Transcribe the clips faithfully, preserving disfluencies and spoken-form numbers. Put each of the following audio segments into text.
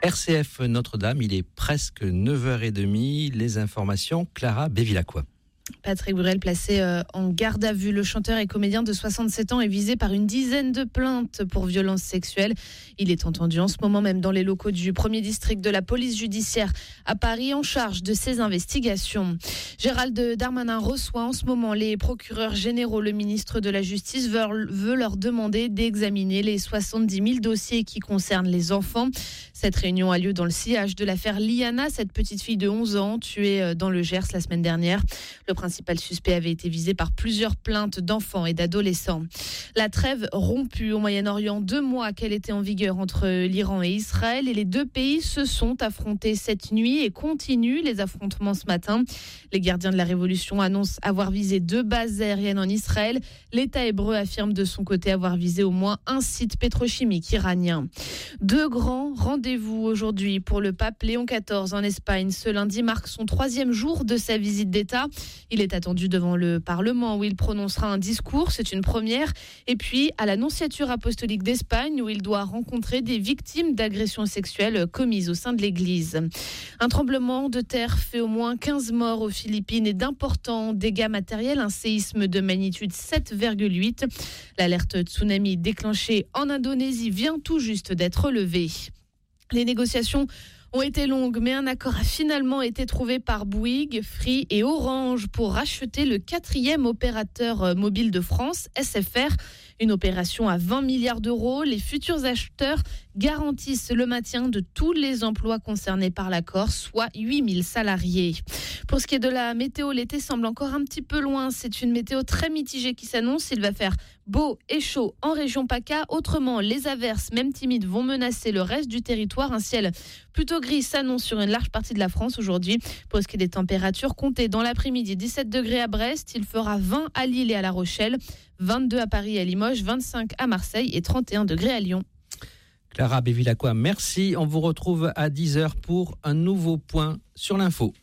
R C F Notre-Dame, il est presque neuf heures trente. Les informations, Clara Bévilacqua. Patrick Bruel placé euh, en garde à vue. Le chanteur et comédien de soixante-sept ans est visé par une dizaine de plaintes pour violences sexuelles. Il est entendu en ce moment même dans les locaux du premier district de la police judiciaire à Paris en charge de ces investigations. Gérald Darmanin reçoit en ce moment les procureurs généraux. Le ministre de la Justice veut, veut leur demander d'examiner les soixante-dix mille dossiers qui concernent les enfants. Cette réunion a lieu dans le sillage de l'affaire Liana, cette petite fille de onze ans tuée dans le Gers la semaine dernière. Le principal suspect avait été visé par plusieurs plaintes d'enfants et d'adolescents. La trêve rompue au Moyen-Orient, deux mois qu'elle était en vigueur entre l'Iran et Israël, et les deux pays se sont affrontés cette nuit et continuent les affrontements ce matin. Les gardiens de la Révolution annoncent avoir visé deux bases aériennes en Israël. L'État hébreu affirme de son côté avoir visé au moins un site pétrochimique iranien. Deux grands rendez-vous aujourd'hui pour le pape Léon quatorze en Espagne. Ce lundi marque son troisième jour de sa visite d'État. Il est attendu devant le Parlement où il prononcera un discours, c'est une première. Et puis à la Nonciature apostolique d'Espagne où il doit rencontrer des victimes d'agressions sexuelles commises au sein de l'Église. Un tremblement de terre fait au moins quinze morts aux Philippines et d'importants dégâts matériels. Un séisme de magnitude sept virgule huit. L'alerte tsunami déclenchée en Indonésie vient tout juste d'être levée. Les négociations ont été longues, mais un accord a finalement été trouvé par Bouygues, Free et Orange pour racheter le quatrième opérateur mobile de France, S F R. Une opération à vingt milliards d'euros. Les futurs acheteurs garantissent le maintien de tous les emplois concernés par l'accord, soit huit mille salariés. Pour ce qui est de la météo, l'été semble encore un petit peu loin. C'est une météo très mitigée qui s'annonce. Il va faire beau et chaud en région PACA. Autrement, les averses, même timides, vont menacer le reste du territoire. Un ciel plutôt gris s'annonce sur une large partie de la France aujourd'hui. Pour ce qui est des températures, comptez dans l'après-midi dix-sept degrés à Brest. Il fera vingt à Lille et à La Rochelle, vingt-deux à Paris et à Limoges, vingt-cinq à Marseille et trente et un degrés à Lyon. Clara Bévilacqua, merci. On vous retrouve à dix heures pour un nouveau point sur l'info.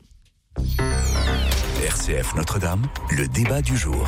R C F Notre-Dame, le débat du jour.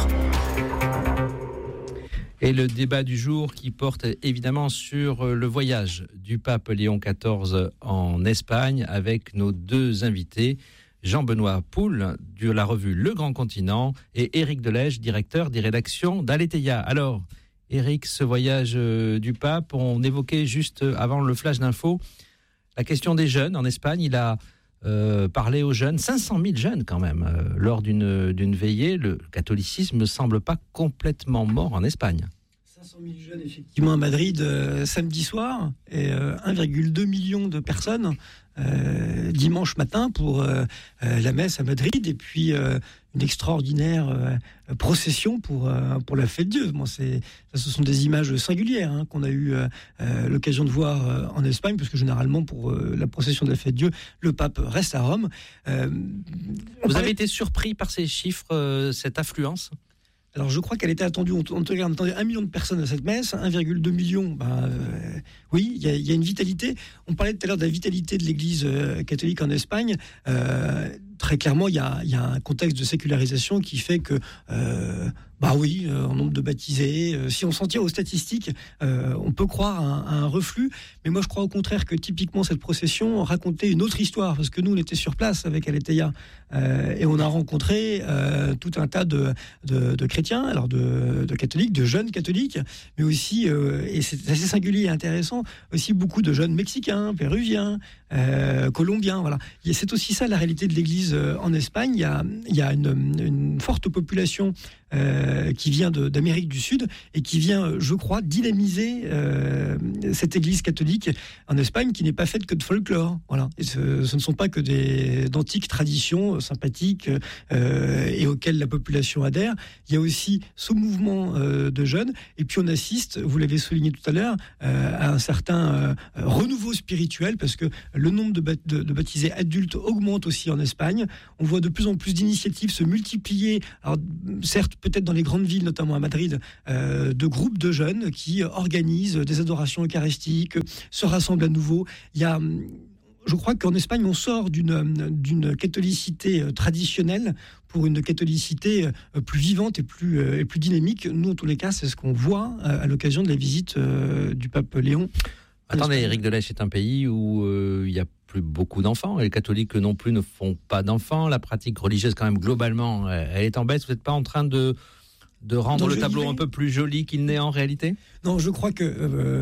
Et le débat du jour qui porte évidemment sur le voyage du pape Léon quatorze en Espagne avec nos deux invités, Jean-Benoît Poul de la revue Le Grand Continent et Éric Delège, directeur des rédactions d'Aletheia. Alors, Éric, ce voyage du pape, on évoquait juste avant le flash d'info la question des jeunes en Espagne. Il a euh, parlé aux jeunes, cinq cent mille jeunes quand même, euh, lors d'une, d'une veillée. Le catholicisme ne semble pas complètement mort en Espagne. cinq cent mille jeunes, effectivement, à Madrid, euh, samedi soir, et euh, un virgule deux million de personnes euh, dimanche matin pour euh, euh, la messe à Madrid, et puis euh, une extraordinaire euh, procession pour, euh, pour la fête de Dieu. Bon, c'est, ça, ce sont des images singulières hein, qu'on a eu euh, euh, l'occasion de voir euh, en Espagne, parce que généralement, pour euh, la procession de la fête de Dieu, le pape reste à Rome. Euh, Vous parlait... avez été surpris par ces chiffres, euh, cette affluence ? Alors, je crois qu'elle était attendue, on attendait un million de personnes à cette messe, un virgule deux million, ben, euh, oui, il y, y a une vitalité. On parlait tout à l'heure de la vitalité de l'Église euh, catholique en Espagne. Euh, très clairement, il y a, y a un contexte de sécularisation qui fait que, euh, bah oui, euh, en nombre de baptisés, euh, si on s'en tient aux statistiques, euh, on peut croire à un, à un reflux. Mais moi, je crois au contraire que typiquement cette procession racontait une autre histoire, parce que nous, on était sur place avec Aletheia euh, et on a rencontré euh, tout un tas de, de, de chrétiens, alors de, de catholiques, de jeunes catholiques, mais aussi, euh, et c'est assez singulier et intéressant, aussi beaucoup de jeunes mexicains, péruviens, euh, colombiens. Voilà. Et c'est aussi ça la réalité de l'Église en Espagne. Il y a, il y a une, une forte population euh, qui vient de, d'Amérique du Sud et qui vient, je crois, dynamiser euh, cette Église catholique en Espagne qui n'est pas faite que de folklore. Voilà. Et ce, ce ne sont pas que des, d'antiques traditions sympathiques euh, et auxquelles la population adhère. Il y a aussi ce mouvement euh, de jeunes. Et puis on assiste, vous l'avez souligné tout à l'heure, euh, à un certain euh, renouveau spirituel parce que le nombre de, bat- de, de baptisés adultes augmente aussi en Espagne. On voit de plus en plus d'initiatives se multiplier. Alors certes, peut-être dans les grandes villes, notamment à Madrid, euh, de groupes de jeunes qui organisent des adorations eucharistiques, se rassemblent à nouveau. Il y a... Je crois qu'en Espagne, on sort d'une, d'une catholicité traditionnelle pour une catholicité plus vivante et plus, et plus dynamique. Nous, en tous les cas, c'est ce qu'on voit à l'occasion de la visite du pape Léon. Attendez, Éric Delèche est un pays où euh, il y a plus beaucoup d'enfants, et les catholiques non plus ne font pas d'enfants. La pratique religieuse, quand même, globalement, elle est en baisse. Vous n'êtes pas en train de, de rendre non, le tableau dirais... un peu plus joli qu'il n'est en réalité ? Non, je crois que,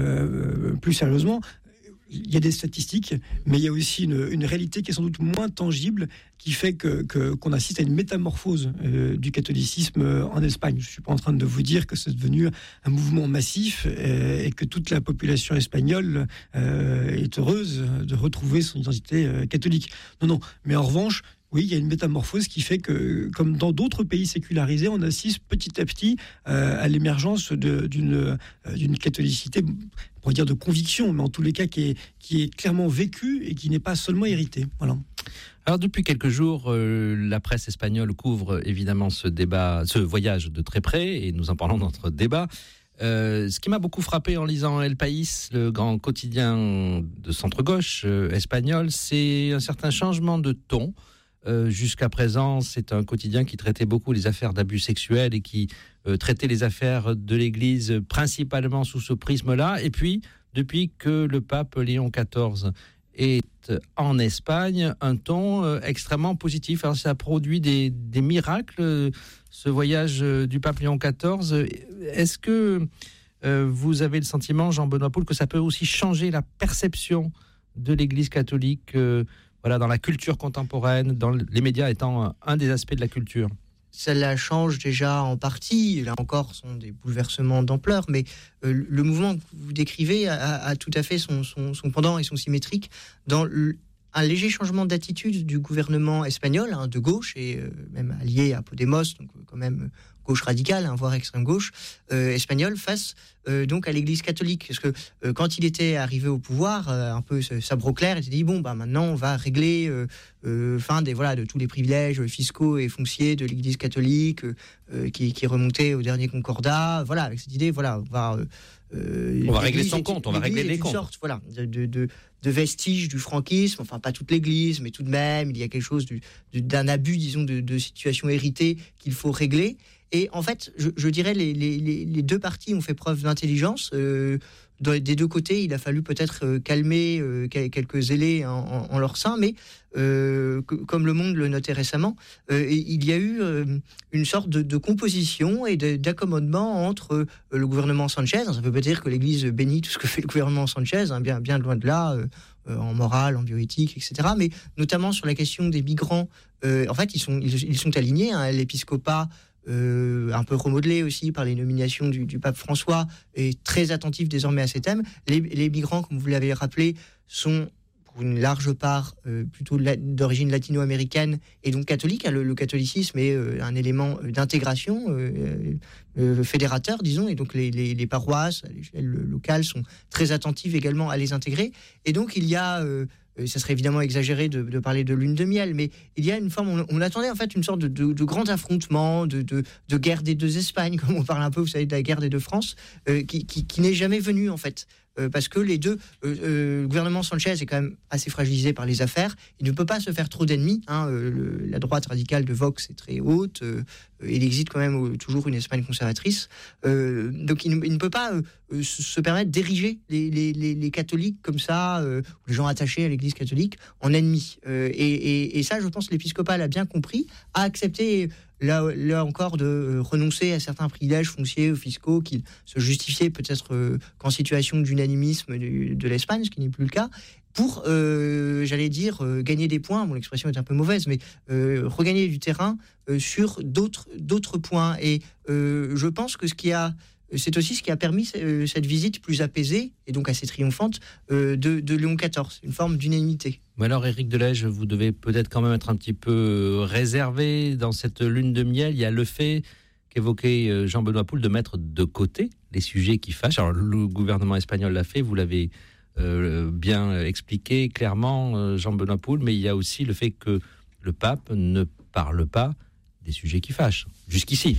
euh, plus sérieusement, il y a des statistiques, mais il y a aussi une, une réalité qui est sans doute moins tangible, qui fait que, que, qu'on assiste à une métamorphose euh, du catholicisme en Espagne. Je ne suis pas en train de vous dire que c'est devenu un mouvement massif euh, et que toute la population espagnole euh, est heureuse de retrouver son identité euh, catholique. Non, non. Mais en revanche, oui, il y a une métamorphose qui fait que, comme dans d'autres pays sécularisés, on assiste petit à petit euh, à l'émergence de, d'une, euh, d'une catholicité, pour dire de conviction, mais en tous les cas qui est, qui est clairement vécue et qui n'est pas seulement héritée. Voilà. Alors depuis quelques jours, euh, la presse espagnole couvre évidemment ce débat, ce voyage de très près, et nous en parlons dans notre débat. Euh, ce qui m'a beaucoup frappé en lisant El País, le grand quotidien de centre-gauche euh, espagnol, c'est un certain changement de ton. Euh, jusqu'à présent, c'est un quotidien qui traitait beaucoup les affaires d'abus sexuels et qui euh, traitait les affaires de l'Église principalement sous ce prisme-là. Et puis, depuis que le pape Léon quatorze est en Espagne, un ton euh, extrêmement positif. Alors, ça a produit des, des miracles, euh, ce voyage euh, du pape Léon quatorze. Est-ce que euh, vous avez le sentiment, Jean-Benoît Poul, que ça peut aussi changer la perception de l'Église catholique euh, Voilà, dans la culture contemporaine, dans les médias étant un des aspects de la culture? Ça la change déjà en partie. Là encore, ce sont des bouleversements d'ampleur, mais euh, le mouvement que vous décrivez a, a tout à fait son, son, son pendant et son symétrique dans le, un léger changement d'attitude du gouvernement espagnol, hein, de gauche, et euh, même allié à Podemos, donc quand même gauche radicale, hein, voire extrême gauche, euh, espagnole, face euh, donc à l'Église catholique. Parce que euh, quand il était arrivé au pouvoir, euh, un peu sabre au clair, il s'est dit bon, bah maintenant on va régler euh, euh, fin des voilà de tous les privilèges fiscaux et fonciers de l'Église catholique euh, qui, qui remontait au dernier concordat. Voilà, avec cette idée, voilà, on va euh, on va régler son compte, on va régler les comptes. Sorte, voilà, de, de, de, de vestiges du franquisme, enfin pas toute l'Église, mais tout de même, il y a quelque chose du, du, d'un abus, disons, de, de situation héritée qu'il faut régler. Et en fait, je, je dirais les, les, les deux parties ont fait preuve d'intelligence. Euh, des deux côtés, il a fallu peut-être euh, calmer euh, quelques zélés en, en, en leur sein, mais euh, que, comme Le Monde le notait récemment, euh, il y a eu euh, une sorte de, de composition et de, d'accommodement entre euh, le gouvernement Sanchez. Ça peut pas dire que l'Église bénit tout ce que fait le gouvernement Sanchez, hein, bien, bien loin de là, euh, euh, en morale, en bioéthique, et cetera. Mais notamment sur la question des migrants, euh, en fait, ils sont, ils, ils sont alignés. Hein, l'épiscopat, Euh, un peu remodelé aussi par les nominations du, du pape François, est très attentif désormais à ces thèmes. Les, les migrants, comme vous l'avez rappelé, sont pour une large part euh, plutôt la, d'origine latino-américaine et donc catholique. Le, le catholicisme est euh, un élément d'intégration euh, euh, fédérateur, disons, et donc les, les, les paroisses à l'échelle locale sont très attentives également à les intégrer. Et donc il y a euh, ça serait évidemment exagéré de, de parler de lune de miel, mais il y a une forme, on, on attendait en fait une sorte de, de, de grand affrontement, de, de, de guerre des deux Espagnes, comme on parle un peu, vous savez, de la guerre des deux France, euh, qui, qui, qui n'est jamais venue en fait. Euh, parce que les deux, euh, euh, le gouvernement Sanchez est quand même assez fragilisé par les affaires, il ne peut pas se faire trop d'ennemis, hein, euh, le, la droite radicale de Vox est très haute, euh, il existe quand même euh, toujours une Espagne conservatrice, euh, donc il ne, il ne peut pas euh, se permettre d'ériger les, les, les, les catholiques comme ça, euh, les gens attachés à l'Église catholique, en ennemis. Euh, et, et, et ça, je pense que l'épiscopat l'a bien compris, a accepté Là, là encore, de euh, renoncer à certains privilèges fonciers ou fiscaux qui se justifiaient peut-être euh, qu'en situation d'unanimisme de, de l'Espagne, ce qui n'est plus le cas, pour, euh, j'allais dire, euh, gagner des points. Bon, l'expression est un peu mauvaise, mais euh, regagner du terrain euh, sur d'autres, d'autres points. Et euh, je pense que ce qui a... C'est aussi ce qui a permis euh, cette visite plus apaisée et donc assez triomphante euh, de, de Léon quatorze, une forme d'unanimité. Mais alors, Éric Delèche, vous devez peut-être quand même être un petit peu réservé dans cette lune de miel. Il y a le fait qu'évoquait Jean-Benoît Poul de mettre de côté les sujets qui fâchent. Alors, le gouvernement espagnol l'a fait, vous l'avez euh, bien expliqué clairement, Jean-Benoît Poul, mais il y a aussi le fait que le pape ne parle pas des sujets qui fâchent, jusqu'ici.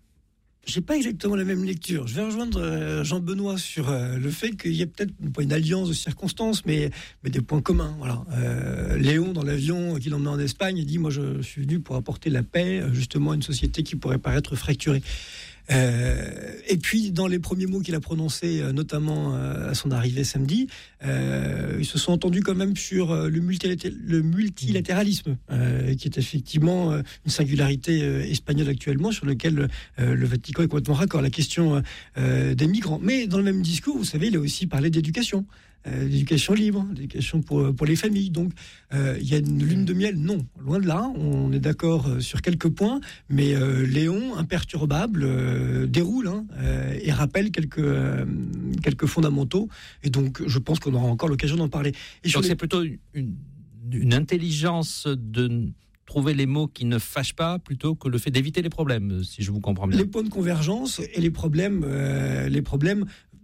J'ai pas exactement la même lecture. Je vais rejoindre euh, Jean-Benoît sur euh, le fait qu'il y a peut-être pas une alliance de circonstances, mais, mais des points communs. Voilà. Euh, Léon, dans l'avion qui l'emmenait en Espagne, il dit « Moi, je suis venu pour apporter la paix, justement, à une société qui pourrait paraître fracturée. » Euh, et puis, dans les premiers mots qu'il a prononcés, euh, notamment euh, à son arrivée samedi, euh, ils se sont entendus quand même sur euh, le, multilaté- le multilatéralisme, euh, qui est effectivement euh, une singularité euh, espagnole actuellement, sur lequel euh, le Vatican est complètement raccord. La question euh, des migrants. Mais dans le même discours, vous savez, il a aussi parlé d'éducation. Euh, l'éducation libre, l'éducation pour, pour les familles. Donc, euh, il y a une lune de miel. Non, loin de là. On est d'accord sur quelques points, mais euh, Léon, imperturbable, euh, déroule hein, euh, et rappelle quelques, euh, quelques fondamentaux. Et donc, je pense qu'on aura encore l'occasion d'en parler. Et donc, les... c'est plutôt une, une intelligence de trouver les mots qui ne fâchent pas plutôt que le fait d'éviter les problèmes, si je vous comprends bien. Les points de convergence et les problèmes, euh, les problèmes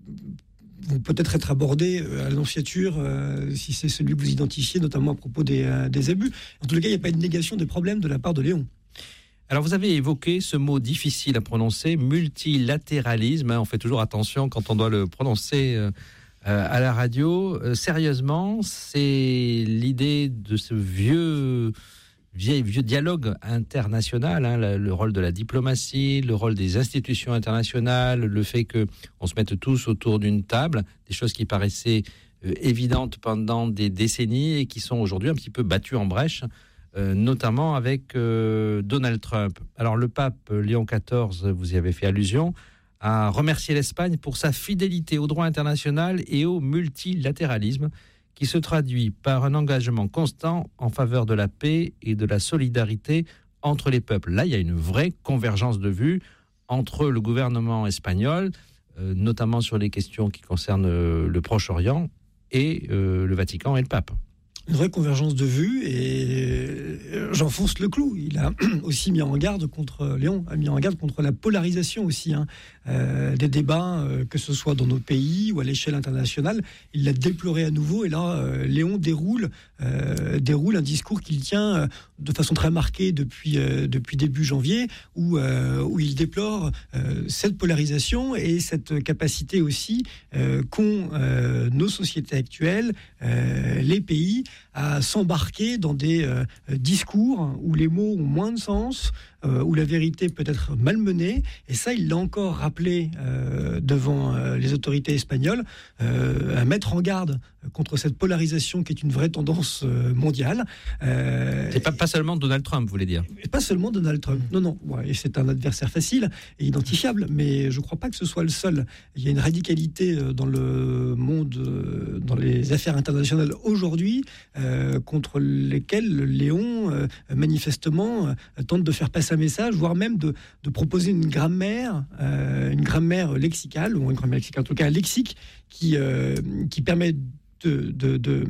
vont peut-être être abordés à l'annonciature, euh, si c'est celui que vous identifiez, notamment à propos des, euh, des abus. En tout cas, il n'y a pas de négation des problèmes de la part de Léon. Alors, vous avez évoqué ce mot difficile à prononcer, multilatéralisme. On fait toujours attention quand on doit le prononcer euh, à la radio. Euh, sérieusement, c'est l'idée de ce vieux... Vieux, vieux dialogue international, hein, le, le rôle de la diplomatie, le rôle des institutions internationales, le fait qu'on se mette tous autour d'une table, des choses qui paraissaient euh, évidentes pendant des décennies et qui sont aujourd'hui un petit peu battues en brèche, euh, notamment avec euh, Donald Trump. Alors le pape Léon quatorze, vous y avez fait allusion, a remercié l'Espagne pour sa fidélité au droit international et au multilatéralisme, qui se traduit par un engagement constant en faveur de la paix et de la solidarité entre les peuples. Là, il y a une vraie convergence de vues entre le gouvernement espagnol, euh, notamment sur les questions qui concernent euh, le Proche-Orient, et euh, le Vatican et le pape. Une vraie convergence de vues, et j'enfonce le clou. Il a aussi mis en garde contre, Léon a mis en garde contre la polarisation aussi hein, euh, des débats, euh, que ce soit dans nos pays ou à l'échelle internationale. Il l'a déploré à nouveau, et là, euh, Léon déroule, euh, déroule un discours qu'il tient euh, de façon très marquée depuis, euh, depuis début janvier, où, euh, où il déplore euh, cette polarisation et cette capacité aussi euh, qu'ont euh, nos sociétés actuelles, euh, les pays, à s'embarquer dans des euh, discours où les mots ont moins de sens, euh, où la vérité peut être malmenée. Et ça, il l'a encore rappelé euh, devant euh, les autorités espagnoles, euh, à mettre en garde contre cette polarisation qui est une vraie tendance euh, mondiale. Euh, c'est pas, pas seulement Donald Trump, vous voulez dire ? Pas seulement Donald Trump. Non, non. Ouais, c'est un adversaire facile et identifiable, mais je ne crois pas que ce soit le seul. Il y a une radicalité dans le monde, dans les affaires internationales aujourd'hui, euh, contre lesquelles Léon, euh, manifestement, euh, tente de faire passer un message, voire même de, de proposer une grammaire, euh, une grammaire lexicale, ou une grammaire lexicale, en tout cas un lexique, qui, euh, qui permet de, de, de,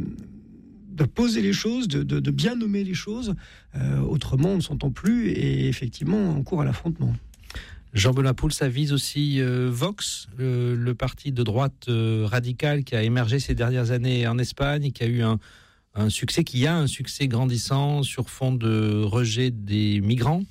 de poser les choses, de, de, de bien nommer les choses. Euh, autrement, on ne s'entend plus et effectivement, on court à l'affrontement. Jean-Benoît Poul, ça vise aussi euh, Vox, euh, le parti de droite euh, radical qui a émergé ces dernières années en Espagne, qui a eu un, un succès, qui a un succès grandissant sur fond de rejet des migrants.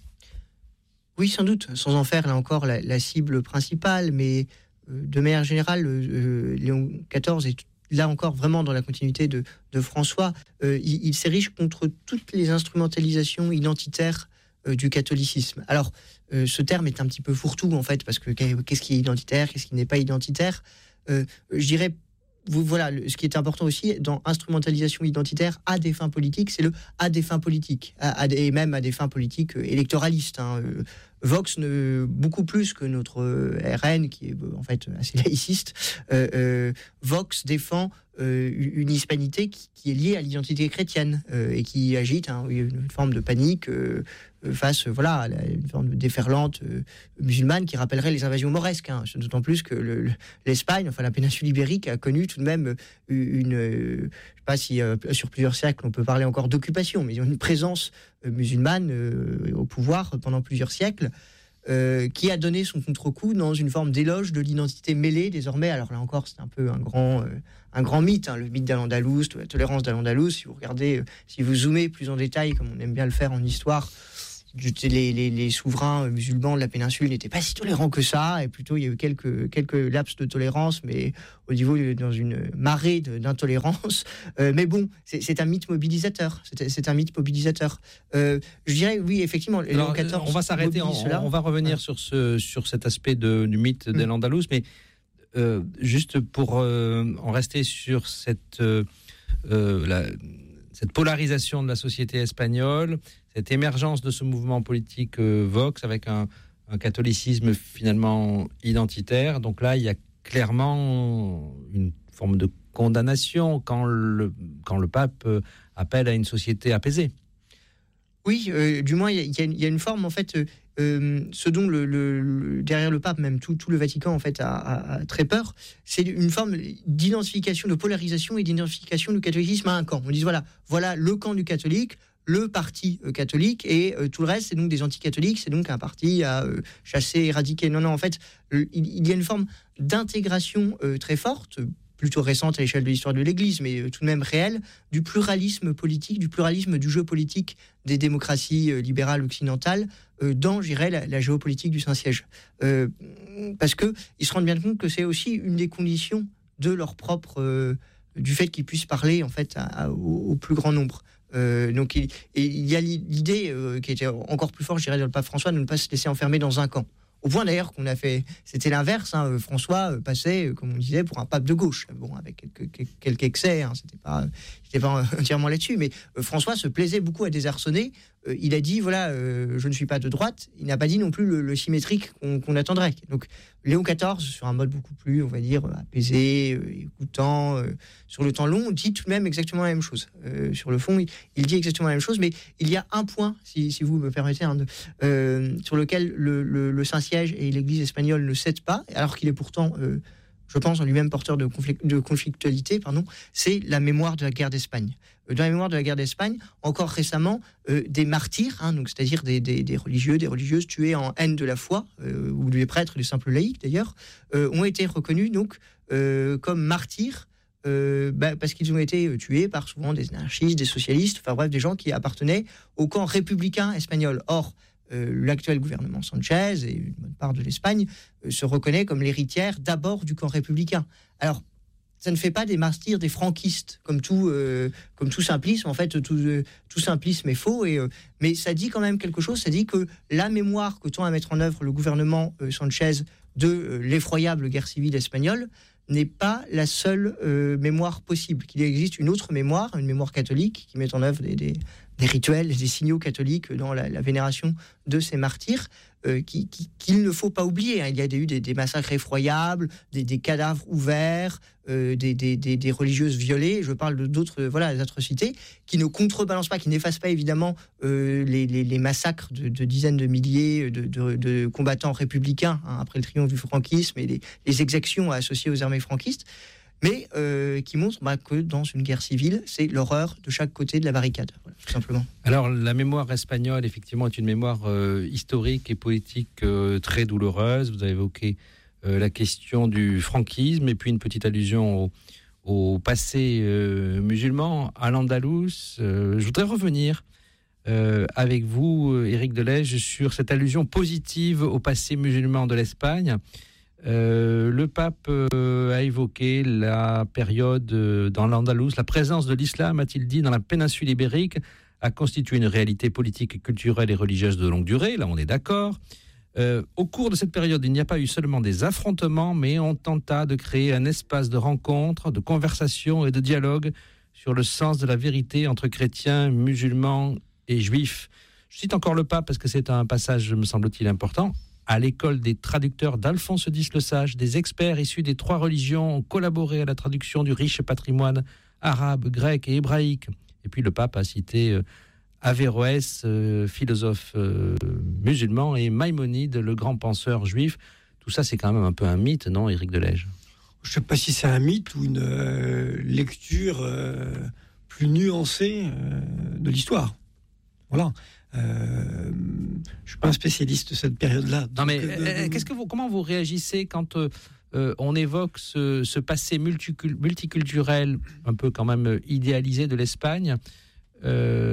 Oui, sans doute, sans en faire là encore la, la cible principale, mais euh, de manière générale, euh, Léon quatorze est là encore vraiment dans la continuité de, de François. Euh, il, il s'érige contre toutes les instrumentalisations identitaires euh, du catholicisme. Alors, euh, ce terme est un petit peu fourre-tout en fait, parce que qu'est-ce qui est identitaire, qu'est-ce qui n'est pas identitaire. euh, Je dirais, vous, voilà, le, ce qui est important aussi dans instrumentalisation identitaire à des fins politiques, c'est le à des fins politiques, à, à, et même à des fins politiques euh, électoralistes. Hein. Euh, Vox, ne, beaucoup plus que notre euh, R N, qui est euh, en fait assez laïciste, euh, euh, Vox défend euh, une hispanité qui, qui est liée à l'identité chrétienne euh, et qui agite hein, une forme de panique euh, face voilà, à une forme de déferlante euh, musulmane qui rappellerait les invasions mauresques. Hein. D'autant plus que le, le, l'Espagne, enfin la péninsule ibérique, a connu tout de même une... Euh, je ne sais pas si euh, sur plusieurs siècles on peut parler encore d'occupation, mais une présence euh, musulmane euh, au pouvoir pendant plusieurs siècles. Euh, qui a donné son contre-coup dans une forme d'éloge de l'identité mêlée désormais. Alors là encore, c'est un peu un grand, euh, un grand mythe, hein, le mythe d'Al-Andalus, de la tolérance d'Al-Andalus. Si vous regardez, euh, si vous zoomez plus en détail, comme on aime bien le faire en histoire, les, les, les souverains musulmans de la péninsule n'étaient pas si tolérants que ça, et plutôt il y a eu quelques, quelques laps de tolérance, mais au niveau dans une marée de, d'intolérance. Euh, mais bon, c'est, c'est un mythe mobilisateur. C'est, c'est un mythe mobilisateur. Euh, je dirais, oui, effectivement. Alors, quatorze, on va s'arrêter, on, on va revenir ouais. sur, ce, sur cet aspect de, du mythe mmh. d'Al-Andalus, mais euh, juste pour euh, en rester sur cette, euh, la, cette polarisation de la société espagnole, cette émergence de ce mouvement politique euh, Vox avec un, un catholicisme finalement identitaire. Donc là, il y a clairement une forme de condamnation quand le, quand le pape euh, appelle à une société apaisée. Oui, euh, du moins, il y, y, y a une forme, en fait, euh, euh, ce dont le, le, le, derrière le pape, même tout, tout le Vatican, en fait, a, a, a très peur, c'est une forme d'identification, de polarisation et d'identification du catholicisme à un camp. On dit, voilà, voilà le camp du catholique, le parti euh, catholique, et euh, tout le reste, c'est donc des anticatholiques, c'est donc un parti à euh, chasser, éradiquer. Non, non, en fait, euh, il, il y a une forme d'intégration euh, très forte, plutôt récente à l'échelle de l'histoire de l'Église, mais euh, tout de même réelle, du pluralisme politique, du pluralisme du jeu politique des démocraties euh, libérales occidentales euh, dans, je dirais, la, la géopolitique du Saint-Siège. Euh, parce qu'ils se rendent bien compte que c'est aussi une des conditions de leur propre... Euh, du fait qu'ils puissent parler, en fait, à, à, au, au plus grand nombre. Euh, donc il, il y a l'idée euh, qui était encore plus forte, je dirais, dans le pape François, de ne pas se laisser enfermer dans un camp. Au point d'ailleurs qu'on a fait, c'était l'inverse. Hein, François passait, comme on disait, pour un pape de gauche. Bon, avec quelques, quelques excès, hein, c'était pas, c'était pas entièrement là-dessus. Mais euh, François se plaisait beaucoup à désarçonner. Euh, il a dit voilà, euh, je ne suis pas de droite. Il n'a pas dit non plus le, le symétrique qu'on, qu'on attendrait. Donc Léon quatorze, sur un mode beaucoup plus, on va dire, apaisé, euh, écoutant, euh, sur le temps long, dit tout de même exactement la même chose. Euh, sur le fond, il, il dit exactement la même chose, mais il y a un point, si, si vous me permettez, hein, de, euh, sur lequel le, le, le Saint-Siège et l'Église espagnole ne cèdent pas, alors qu'il est pourtant, euh, je pense, en lui-même porteur de, conflict, de conflictualité, pardon, c'est la mémoire de la guerre d'Espagne. Dans la mémoire de la guerre d'Espagne, encore récemment, euh, des martyrs, hein, donc, c'est-à-dire des, des, des religieux, des religieuses tués en haine de la foi, euh, ou des prêtres, des simples laïcs d'ailleurs, euh, ont été reconnus donc, euh, comme martyrs, euh, bah, parce qu'ils ont été tués par souvent des anarchistes, des socialistes, enfin bref, des gens qui appartenaient au camp républicain espagnol. Or, euh, l'actuel gouvernement Sanchez et une bonne part de l'Espagne euh, se reconnaît comme l'héritière d'abord du camp républicain. Alors, ça ne fait pas des martyrs des franquistes, comme tout, euh, comme tout simplisme. En fait, tout, euh, tout simplisme est faux. Et, euh, mais ça dit quand même quelque chose. Ça dit que la mémoire que tend à mettre en œuvre le gouvernement euh, Sanchez de euh, l'effroyable guerre civile espagnole n'est pas la seule euh, mémoire possible. Qu'il existe une autre mémoire, une mémoire catholique, qui met en œuvre des, des, des rituels, des signaux catholiques dans la, la vénération de ces martyrs. Euh, qui, qui, qu'il ne faut pas oublier. Hein. Il y a eu des, des massacres effroyables, des, des cadavres ouverts, euh, des, des, des, des religieuses violées. Je parle de, d'autres voilà, des atrocités qui ne contrebalancent pas, qui n'effacent pas évidemment euh, les, les, les massacres de, de dizaines de milliers de, de, de combattants républicains hein, après le triomphe du franquisme et les, les exactions associées aux armées franquistes, mais euh, qui montrent bah, que dans une guerre civile, c'est l'horreur de chaque côté de la barricade, voilà, tout simplement. Alors, la mémoire espagnole, effectivement, est une mémoire euh, historique et politique euh, très douloureuse. Vous avez évoqué euh, la question du franquisme et puis une petite allusion au, au passé euh, musulman, à l'Andalous. Euh, je voudrais revenir euh, avec vous, Éric Delège, sur cette allusion positive au passé musulman de l'Espagne. Euh, le pape euh, a évoqué la période euh, dans l'Andalous, la présence de l'islam, a-t-il dit, dans la péninsule ibérique, a constitué une réalité politique, culturelle et religieuse de longue durée. Là, on est d'accord. Euh, au cours de cette période, il n'y a pas eu seulement des affrontements, mais on tenta de créer un espace de rencontre, de conversation et de dialogue sur le sens de la vérité entre chrétiens, musulmans et juifs. Je cite encore le pape parce que c'est un passage, me semble-t-il, important. À l'école des traducteurs d'Alphonse X le Sage, des experts issus des trois religions ont collaboré à la traduction du riche patrimoine arabe, grec et hébraïque. Et puis le pape a cité euh, Averroès, euh, philosophe euh, musulman, et Maïmonide, le grand penseur juif. Tout ça, c'est quand même un peu un mythe, non, Éric Delège ? Je ne sais pas si c'est un mythe ou une euh, lecture euh, plus nuancée euh, de l'histoire. Voilà. Euh, je suis pas un spécialiste de cette période-là. Non, mais euh, qu'est-ce que vous, comment vous réagissez quand euh, on évoque ce, ce passé multicul- multiculturel, un peu quand même idéalisé de l'Espagne ?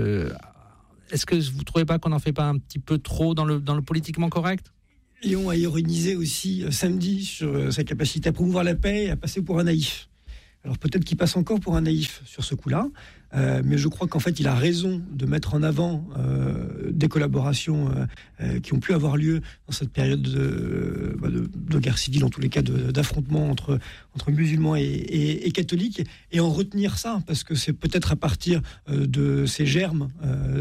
euh, est-ce que vous ne trouvez pas qu'on n'en fait pas un petit peu trop dans le, dans le politiquement correct ? Léon a ironisé aussi euh, samedi sur euh, sa capacité à promouvoir la paix et à passer pour un naïf. Alors peut-être qu'il passe encore pour un naïf sur ce coup-là, euh, mais je crois qu'en fait il a raison de mettre en avant euh, des collaborations euh, euh, qui ont pu avoir lieu dans cette période de, bah, de, de guerre civile, en tous les cas de, d'affrontement entre, entre musulmans et, et, et catholiques, et en retenir ça, parce que c'est peut-être à partir euh, de ces germes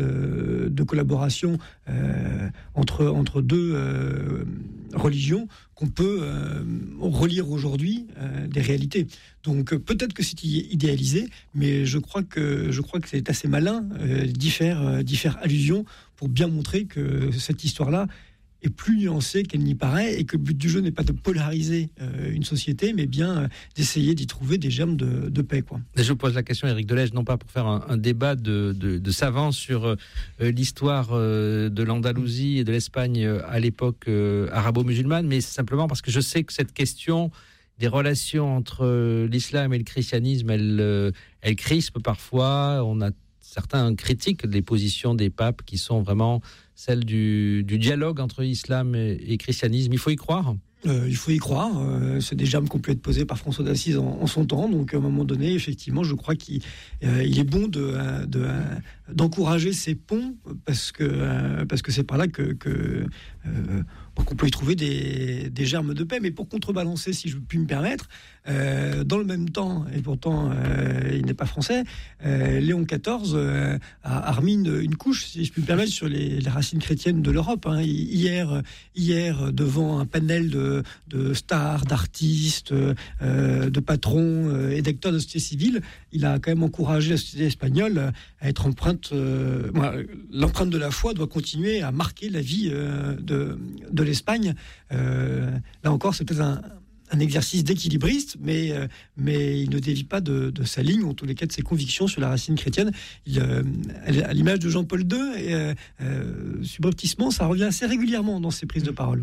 euh, de collaboration euh, entre, entre deux euh, religions qu'on peut euh, relire aujourd'hui euh, des réalités. Donc euh, peut-être que c'est idéalisé, mais je crois que, je crois que c'est assez malin euh, d'y faire, euh, d'y faire allusion pour bien montrer que cette histoire-là est plus nuancée qu'elle n'y paraît et que le but du jeu n'est pas de polariser euh, une société, mais bien euh, d'essayer d'y trouver des germes de, de paix, quoi. Je vous pose la question, Éric Delège, non pas pour faire un, un débat de, de, de savants sur euh, l'histoire euh, de l'Andalousie et de l'Espagne euh, à l'époque euh, arabo-musulmane, mais simplement parce que je sais que cette question des relations entre euh, l'islam et le christianisme, elle, euh, elle crispe parfois. On a certains critiquent les positions des papes qui sont vraiment celles du, du dialogue entre islam et, et christianisme. Il faut y croire. Euh, il faut y croire. Euh, c'est des germes qui ont pu être posés par François d'Assise en, en son temps. Donc, à un moment donné, effectivement, je crois qu'il euh, il est bon de, de, euh, d'encourager ces ponts parce que, euh, parce que c'est par là que, que euh, qu'on peut y trouver des, des germes de paix. Mais pour contrebalancer, si je puis me permettre, euh, dans le même temps, et pourtant euh, il n'est pas français, euh, Léon quatorze euh, a, a remis une, une couche, si je puis me permettre, sur les, les racines chrétiennes de l'Europe. Hein. Hier, hier, devant un panel de, de stars, d'artistes, euh, de patrons euh, et d'acteurs de la société civile, il a quand même encouragé la société espagnole à être empreinte. Euh, voilà, l'empreinte de la foi doit continuer à marquer la vie euh, de, de l'Espagne. Euh, là encore, c'est peut-être un, un exercice d'équilibriste, mais, euh, mais il ne dévie pas de, de sa ligne, ou en tous les cas de ses convictions sur la racine chrétienne. Il, euh, à l'image de Jean-Paul deux, et, euh, euh, subrepticement, ça revient assez régulièrement dans ses prises de parole.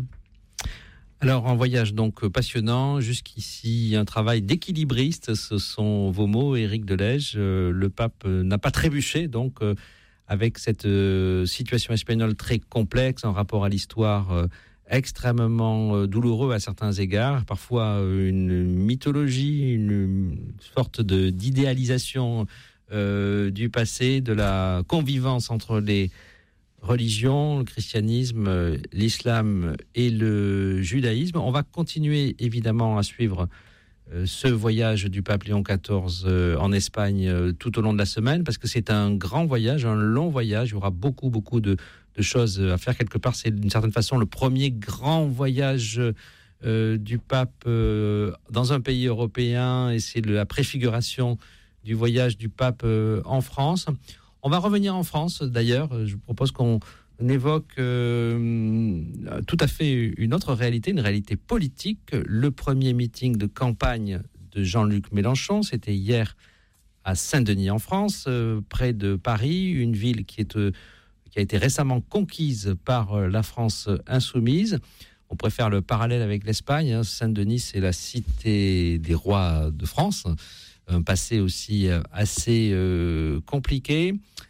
Alors, un voyage donc passionnant, jusqu'ici un travail d'équilibriste, ce sont vos mots, Éric Delège. Euh, le pape n'a pas trébuché, donc, euh, avec cette euh, situation espagnole très complexe en rapport à l'histoire euh, extrêmement euh, douloureux à certains égards, parfois euh, une mythologie, une, une sorte de, d'idéalisation euh, du passé, de la convivence entre les religions, le christianisme, l'islam et le judaïsme. On va continuer évidemment à suivre euh, ce voyage du pape Léon quatorze euh, en Espagne euh, tout au long de la semaine, parce que c'est un grand voyage, un long voyage. Il y aura beaucoup, beaucoup de, de choses à faire. Quelque part, c'est d'une certaine façon le premier grand voyage euh, du pape euh, dans un pays européen, et c'est la préfiguration du voyage du pape euh, en France. On va revenir en France, d'ailleurs. Je vous propose qu'on évoque euh, tout à fait une autre réalité, une réalité politique. Le premier meeting de campagne de Jean-Luc Mélenchon, c'était hier à Saint-Denis, en France, euh, près de Paris, une ville qui, est, euh, qui a été récemment conquise par euh, la France insoumise. On préfère le parallèle avec l'Espagne. Hein. Saint-Denis, c'est la cité des rois de France. Un passé aussi assez euh, compliqué.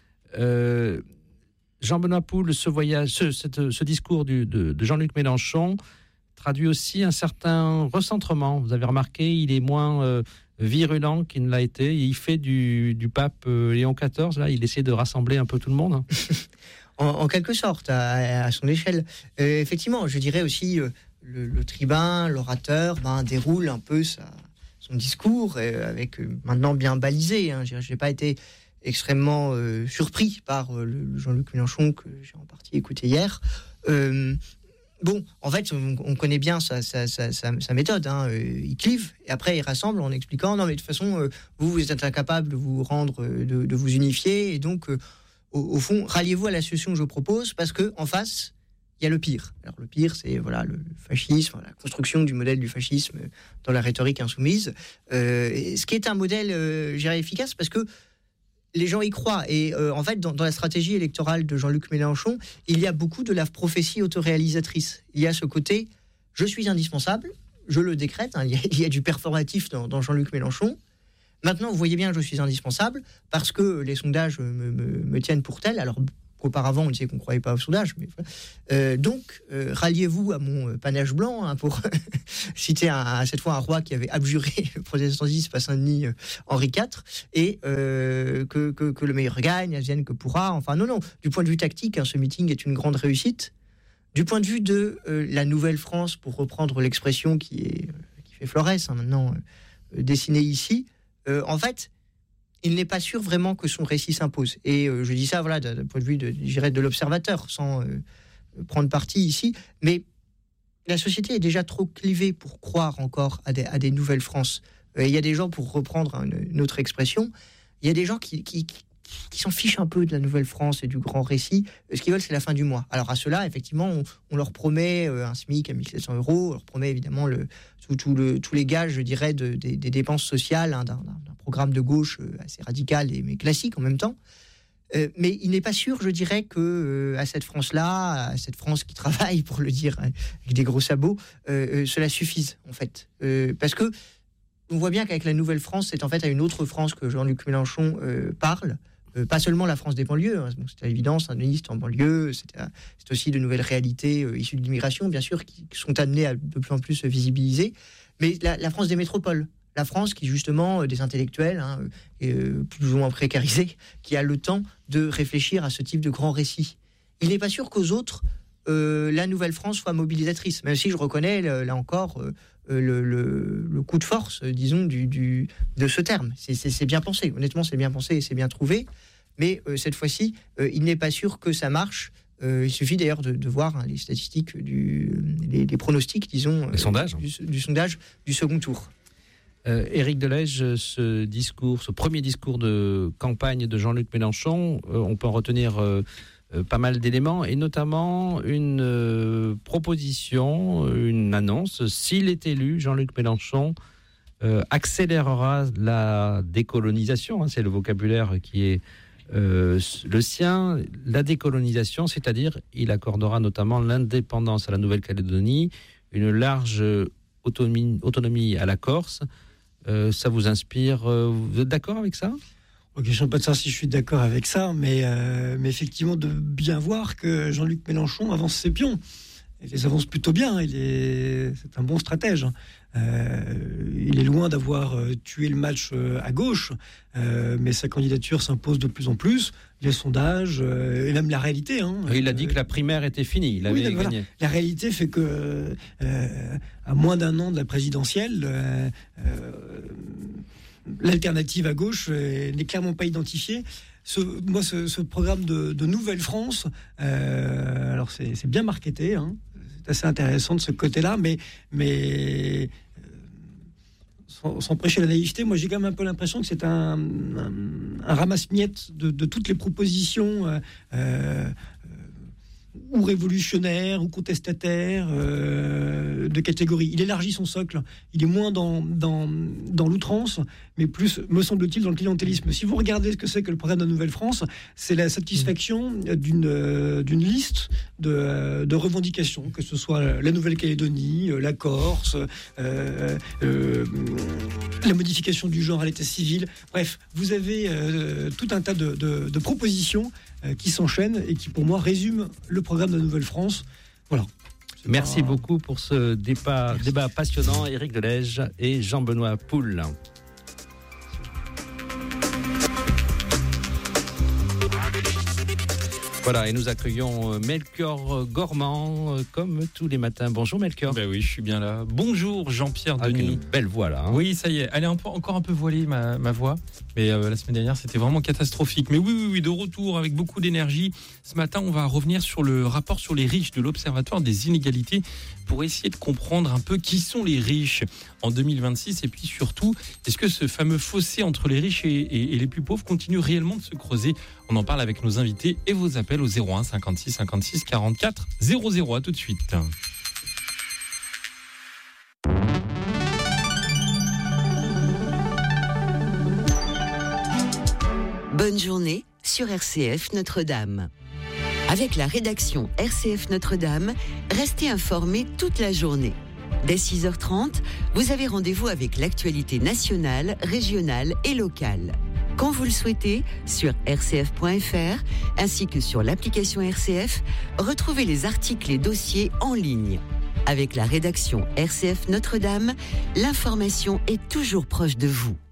Euh, Jean-Benoît Poul, ce voyage, ce, cette, ce discours du, de, de Jean-Luc Mélenchon traduit aussi un certain recentrement. Vous avez remarqué, il est moins euh, virulent qu'il ne l'a été. Il fait du, du pape euh, Léon quatorze, là, il essaie de rassembler un peu tout le monde. en, en quelque sorte, à, à son échelle. Euh, effectivement, je dirais aussi, euh, le, le tribun, l'orateur, ben, déroule un peu sa... son discours, euh, avec euh, maintenant bien balisé. Hein. Je n'ai pas été extrêmement euh, surpris par euh, le Jean-Luc Mélenchon que j'ai en partie écouté hier. Euh, bon, en fait, on, on connaît bien sa, sa, sa, sa, sa méthode. Hein. Euh, il clive et après il rassemble en expliquant non, mais de toute façon, euh, vous, vous êtes incapable de vous rendre, euh, de, de vous unifier, et donc, euh, au, au fond, ralliez-vous à la solution que je propose, parce que en face, il y a le pire. Alors le pire, c'est voilà le fascisme, la construction du modèle du fascisme dans la rhétorique insoumise. Euh, ce qui est un modèle, euh, je dirais, efficace, parce que les gens y croient. Et euh, en fait, dans, dans la stratégie électorale de Jean-Luc Mélenchon, il y a beaucoup de la prophétie autoréalisatrice. Il y a ce côté, je suis indispensable, je le décrète. Hein, il, y a, il y a du performatif dans, dans Jean-Luc Mélenchon. Maintenant, vous voyez bien, je suis indispensable parce que les sondages me, me, me tiennent pour tel. Alors qu'auparavant, on disait qu'on ne croyait pas aux sondages. Mais, euh, donc, euh, ralliez-vous à mon panache blanc, hein, pour citer un, un, cette fois un roi qui avait abjuré le protestantisme à Saint-Denis, euh, Henri quatre, et euh, que, que, que le meilleur gagne, advienne que pourra. Enfin, non, non. Du point de vue tactique, hein, ce meeting est une grande réussite. Du point de vue de euh, la Nouvelle-France, pour reprendre l'expression qui, est, euh, qui fait Florès, hein, maintenant, euh, dessinée ici, euh, en fait, il n'est pas sûr vraiment que son récit s'impose. Et euh, je dis ça, voilà, d'un point de vue de, de l'observateur, sans euh, prendre parti ici, mais la société est déjà trop clivée pour croire encore à des, à des nouvelles France. Il euh, y a des gens, pour reprendre une, une autre expression, il y a des gens qui, qui, qui qui s'en fichent un peu de la Nouvelle-France et du grand récit. Ce qu'ils veulent, c'est la fin du mois. Alors à ceux-là, effectivement, on, on leur promet un SMIC à mille sept cents euros, on leur promet évidemment le, tout, tout le, tous les gages, je dirais, de, de, des dépenses sociales, hein, d'un, d'un programme de gauche assez radical, et, mais classique en même temps. Euh, mais il n'est pas sûr, je dirais, que euh, à cette France-là, à cette France qui travaille, pour le dire avec des gros sabots, euh, euh, cela suffise, en fait. Euh, parce que on voit bien qu'avec la Nouvelle-France, c'est en fait à une autre France que Jean-Luc Mélenchon euh, parle. Euh, pas seulement la France des banlieues, hein, bon, c'est à l'évidence, un ministre en banlieue, c'est, c'est aussi de nouvelles réalités euh, issues de l'immigration, bien sûr, qui, qui sont amenées à de plus en plus se visibiliser, mais la, la France des métropoles, la France qui, justement, euh, des intellectuels, hein, euh, plus ou moins précarisés, qui a le temps de réfléchir à ce type de grand récit. Il n'est pas sûr qu'aux autres, euh, la Nouvelle-France soit mobilisatrice, même si je reconnais, là encore, euh, Le, le, le coup de force, disons, du, du, de ce terme. C'est, c'est, c'est bien pensé, honnêtement, c'est bien pensé et c'est bien trouvé, mais euh, cette fois-ci, euh, il n'est pas sûr que ça marche. Euh, il suffit d'ailleurs de, de voir, hein, les statistiques, du, les, les pronostics, disons, les euh, sondages. Du, du sondage du second tour. Euh, Éric Delège, ce discours, ce premier discours de campagne de Jean-Luc Mélenchon, euh, on peut en retenir euh, Euh, pas mal d'éléments, et notamment une euh, proposition, une annonce. S'il est élu, Jean-Luc Mélenchon euh, accélérera la décolonisation, hein, c'est le vocabulaire qui est euh, le sien, la décolonisation, c'est-à-dire il accordera notamment l'indépendance à la Nouvelle-Calédonie, une large autonomie, autonomie à la Corse. Euh, ça vous inspire, euh, vous êtes d'accord avec ça ? Ok, je ne sais pas de ça si je suis d'accord avec ça, mais, euh, mais effectivement, de bien voir que Jean-Luc Mélenchon avance ses pions. Il les avance plutôt bien, il est, c'est un bon stratège. Euh, il est loin d'avoir tué le match à gauche, euh, mais sa candidature s'impose de plus en plus. Les sondages, euh, et même la réalité. Hein, il a dit que la primaire était finie, il avait oui, gagné. Voilà. La réalité fait que, euh, à moins d'un an de la présidentielle, euh, euh, l'alternative à gauche euh, n'est clairement pas identifiée. Ce, moi, ce, ce programme de, de Nouvelle-France, euh, alors c'est, c'est bien marketé, hein, c'est assez intéressant de ce côté-là, mais, mais euh, sans, sans prêcher la naïveté, moi j'ai quand même un peu l'impression que c'est un, un, un ramasse-miettes de, de toutes les propositions euh, euh, ou révolutionnaire, ou contestataire, euh, de catégorie. Il élargit son socle. Il est moins dans, dans, dans l'outrance, mais plus, me semble-t-il, dans le clientélisme. Si vous regardez ce que c'est que le programme de la Nouvelle-France, c'est la satisfaction d'une, euh, d'une liste de, euh, de revendications, que ce soit la Nouvelle-Calédonie, euh, la Corse, euh, euh, la modification du genre à l'état civil. Bref, vous avez euh, tout un tas de, de, de propositions qui s'enchaînent et qui, pour moi, résument le programme de la Nouvelle-France. Voilà. C'est Merci pas... beaucoup pour ce débat, débat passionnant, Éric Delège et Jean-Benoît Poul. Voilà, et nous accueillons Melchior Gormand, comme tous les matins. Bonjour Melchior. Ben oui, je suis bien là. Bonjour Jean-Pierre Avec Denis. une belle voix là. Hein. Oui, ça y est, elle est un peu, encore un peu voilée ma, ma voix, mais euh, la semaine dernière c'était vraiment catastrophique. Mais oui, oui, oui, de retour avec beaucoup d'énergie. Ce matin, on va revenir sur le rapport sur les riches de l'Observatoire des inégalités pour essayer de comprendre un peu qui sont les riches en deux mille vingt-six, et puis surtout, est-ce que ce fameux fossé entre les riches et, et, et les plus pauvres continue réellement de se creuser? On en parle avec nos invités et vos appels au zéro un cinquante-six cinquante-six quarante-quatre zéro zéro. À tout de suite. Bonne journée sur R C F Notre-Dame. Avec la rédaction R C F Notre-Dame, restez informés toute la journée. Dès six heures trente, vous avez rendez-vous avec l'actualité nationale, régionale et locale. quand vous le souhaitez sur r c f point f r ainsi que sur l'application R C F. Retrouvez les articles et dossiers en ligne. Avec la rédaction R C F Notre-Dame, l'information est toujours proche de vous.